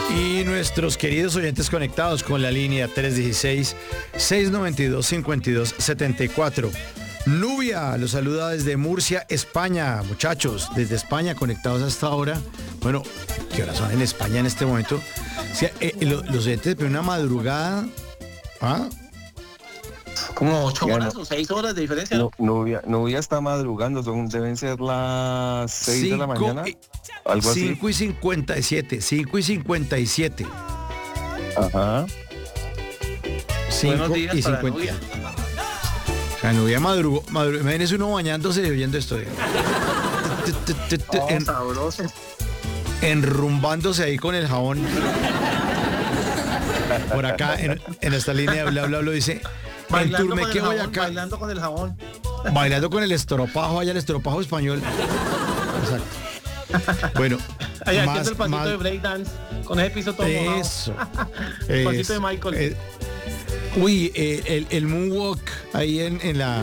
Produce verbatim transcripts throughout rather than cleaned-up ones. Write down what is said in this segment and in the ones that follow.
Y nuestros queridos oyentes conectados con la línea tres uno seis, seis nueve dos, cinco dos siete cuatro. Nubia los saluda desde Murcia, España. Muchachos, desde España conectados hasta ahora. Bueno, ¿qué horas son en España en este momento? O sea, eh, lo, los oyentes de una madrugada. ¿Ah? Como ocho horas o seis horas de diferencia. No, Nubia, Nubia está madrugando, son, deben ser las seis de la mañana. Y, algo así. cinco y cincuenta y siete, cinco y cincuenta y siete. Ajá. Buenos días y para cincuenta. Nubia. O sea, Nubia madrugó, madrugó. Imagínese uno bañándose y oyendo esto. Oh, en, sabroso. enrumbándose ahí con el jabón. Por acá, en, en esta línea de bla bla bla dice, en Turmeque, Boyacá. Bailando con el jabón. Bailando con el estropajo, allá el estropajo español. Exacto. Bueno, allá más, haciendo el pasito más, de breakdance con ese piso todo eso, el pasito eso, de Michael. eh, uy, eh, el, el moonwalk ahí en, en la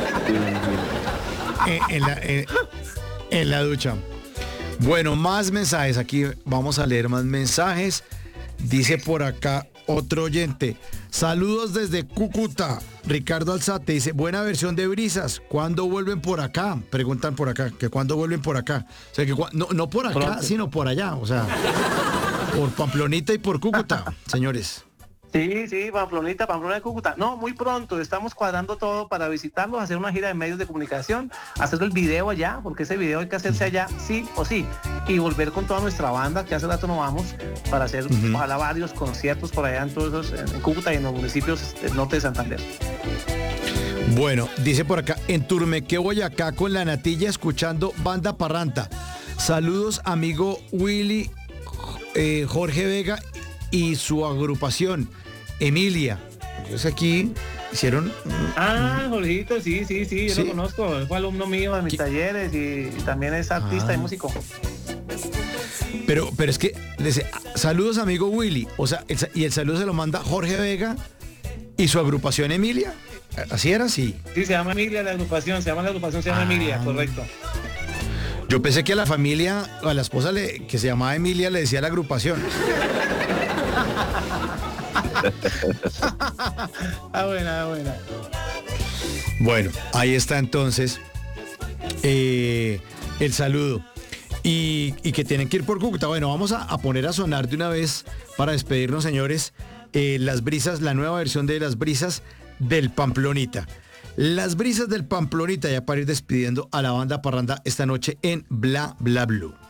en, en la en, en la ducha. Bueno, más mensajes aquí, vamos a leer más mensajes. Dice por acá otro oyente, saludos desde Cúcuta. Ricardo Alzate dice, buena versión de Brisas, ¿cuándo vuelven por acá? Preguntan por acá, que cuándo vuelven por acá. O sea, que no, no por acá, Pronto. Sino por allá, o sea, por Pamplonita y por Cúcuta, señores. Sí, sí, Pamplonita, Pamplona de Cúcuta. No, muy pronto, estamos cuadrando todo para visitarlos, hacer una gira de medios de comunicación, hacer el video allá, porque ese video hay que hacerse allá, sí o sí, y volver con toda nuestra banda, que hace rato no vamos, para hacer uh-huh. ojalá varios conciertos por allá en todos esos, en Cúcuta y en los municipios del norte de Santander. Bueno, dice por acá, en Turmeque, Boyacá, con la natilla, escuchando Banda Parranta. Saludos, amigo Willy, eh, Jorge Vega y su agrupación, Emilia. Entonces aquí hicieron... Ah, Jorgito, sí, sí, sí, yo ¿Sí? lo conozco. Él fue alumno mío en mis ¿Qué? talleres y, y también es artista ah. y músico. Pero, pero es que, dice, saludos, amigo Willy. O sea, el, y el saludo se lo manda Jorge Vega y su agrupación Emilia. ¿Así era? Sí. Sí, se llama Emilia la agrupación, se llama la agrupación, se llama ah. Emilia, correcto. Yo pensé que a la familia, a la esposa le, que se llamaba Emilia, le decía la agrupación. ah, buena, ah, buena. Bueno, ahí está entonces eh, el saludo. Y, y que tienen que ir por Cúcuta. Bueno, vamos a, a poner a sonar de una vez para despedirnos, señores, eh, las brisas, la nueva versión de las brisas del Pamplonita. Las brisas del Pamplonita, ya para ir despidiendo a la banda parranda esta noche en Bla Bla Blue.